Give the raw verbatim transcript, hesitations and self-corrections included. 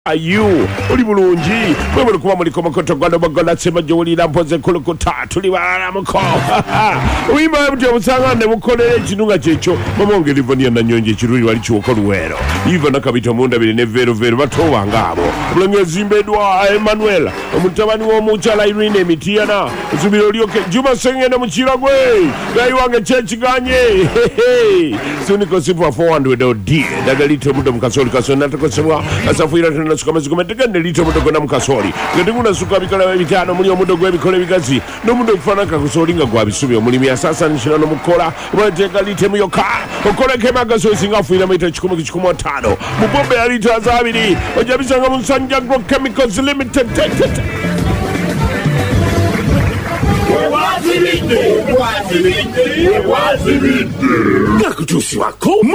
Ayu oli bulungi bwe buli kuba muliko makoto gano bagona sema jolira mpoze kulukuta tuli balala muko uyimba butyo busanga ne bukolera ekinunga kyekyo mamongeri vonia na nyonje kiruli wali kiwoko luwero iva nakabita munda bile ne vero vero batowa ngabo bulenge zimbedwa Emmanuel omutabani w'omukyala Irene Emitiana zubiro lyoke Juma Sengene mukira gwe gayi wange kyekiganye suniko sifa four hundred odi dagalito mudo mukasoli kasona takosebwa asafuira nasuka zikomete ne lito mudogo na mukasoli ngati kuna suka bikala bitano muli omudogo ebikole bigazi no mudogo kufanaka kusolinga gwa bisubi omulimi asasa nshina no mukola bweteka lite muyoka okole kemagaso singafuira mita kikumi kikumi tano mubombe ya lito azabiri ojabisanga Musanja Agrochemicals Limited Wazirinde, wazirinde, wazirinde. Nakutusi wako